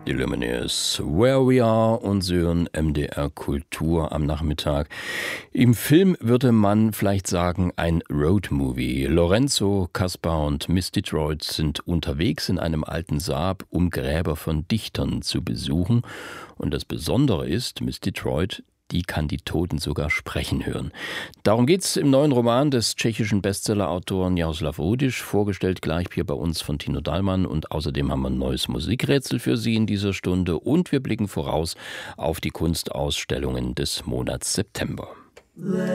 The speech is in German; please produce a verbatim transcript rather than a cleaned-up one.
Die Lumineers, Where We Are und Sie hören M D R Kultur am Nachmittag. Im Film würde man vielleicht sagen, ein Roadmovie. Lorenzo, Kaspar und Miss Detroit sind unterwegs in einem alten Saab, um Gräber von Dichtern zu besuchen. Und das Besondere ist, Miss Detroit, die kann die Toten sogar sprechen hören. Darum geht's im neuen Roman des tschechischen Bestsellerautoren Jaroslav Rudiš, vorgestellt gleich hier bei uns von Tino Dallmann. Und außerdem haben wir ein neues Musikrätsel für Sie in dieser Stunde. Und wir blicken voraus auf die Kunstausstellungen des Monats September.